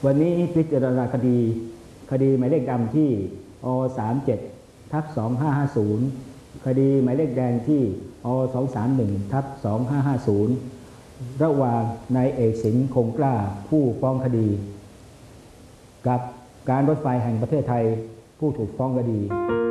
วันนี้พิจารณาคดีหมายเลขดำที่อ37/2550คดีหมายเลขแดงที่อ231/2550ระหว่างนายเอกสินคงกล้าผู้ฟ้องคดีกับการรถไฟแห่งประเทศไทยผู้ถูกฟ้องคดี